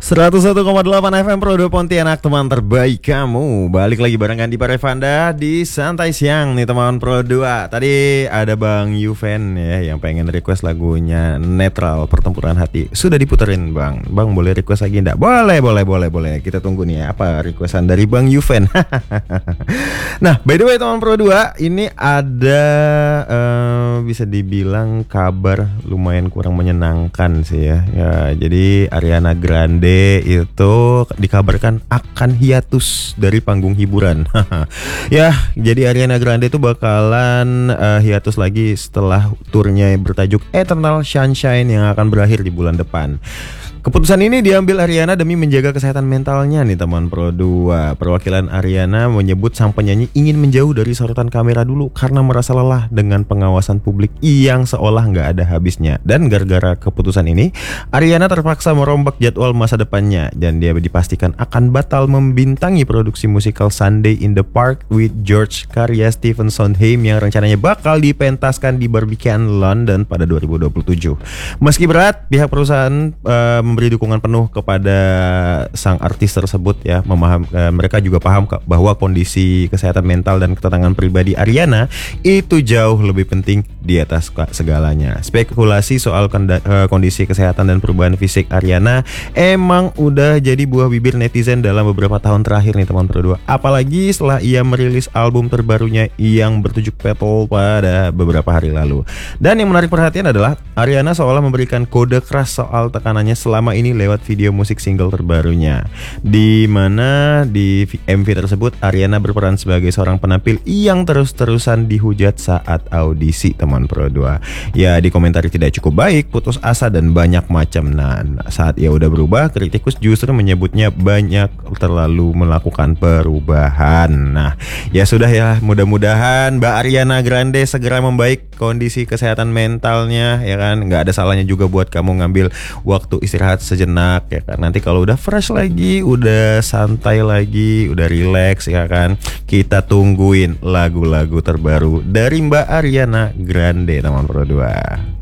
101,8 FM Pro 2 Pontianak, teman terbaik kamu. Balik lagi barengan di Parevanda di Santai Siang nih teman Pro 2. Tadi ada Bang Yuven ya yang pengen request lagunya Netral Pertempuran Hati. Sudah diputerin Bang. Bang boleh request lagi enggak? Boleh. Kita tunggu nih ya, apa requestan dari Bang Yuven. Nah, by the way teman Pro 2, ini ada bisa dibilang kabar lumayan kurang menyenangkan sih ya. Jadi Ariana Grande itu dikabarkan akan hiatus dari panggung hiburan. Ya, jadi Ariana Grande itu bakalan hiatus lagi setelah turnya bertajuk Eternal Sunshine yang akan berakhir di bulan depan. Keputusan ini diambil Ariana demi menjaga kesehatan mentalnya nih teman Pro 2. Perwakilan Ariana menyebut sang penyanyi ingin menjauh dari sorotan kamera dulu karena merasa lelah dengan pengawasan publik yang seolah nggak ada habisnya. Dan gara-gara keputusan ini, Ariana terpaksa merombak jadwal masa depannya dan dia dipastikan akan batal membintangi produksi musikal Sunday in the Park with George karya Stephen Sondheim yang rencananya bakal dipentaskan di Barbican, London pada 2027. Meski berat, pihak perusahaan memberi dukungan penuh kepada sang artis tersebut ya. Mereka juga paham bahwa kondisi kesehatan mental dan ketenangan pribadi Ariana itu jauh lebih penting di atas segalanya. Spekulasi soal kondisi kesehatan dan perubahan fisik Ariana emang udah jadi buah bibir netizen dalam beberapa tahun terakhir nih teman Pro 2. Apalagi setelah ia merilis album terbarunya yang bertajuk Petal pada beberapa hari lalu. Dan yang menarik perhatian adalah Ariana seolah memberikan kode keras soal tekanannya selama ini lewat video musik single terbarunya, di mana di MV tersebut Ariana berperan sebagai seorang penampil yang terus-terusan dihujat saat audisi teman Pro 2. Ya, dikomentari tidak cukup baik, putus asa dan banyak macam. Nah, saat ia udah berubah, kritikus justru menyebutnya banyak terlalu melakukan perubahan. Nah, ya sudah ya, mudah-mudahan Mbak Ariana Grande segera membaik kondisi kesehatan mentalnya ya kan. Nggak ada salahnya juga buat kamu ngambil waktu istirahat sejenak ya kan. Nanti kalau udah fresh lagi, udah santai lagi, udah relax ya kan, kita tungguin lagu-lagu terbaru dari Mbak Ariana Grande teman Pro 2.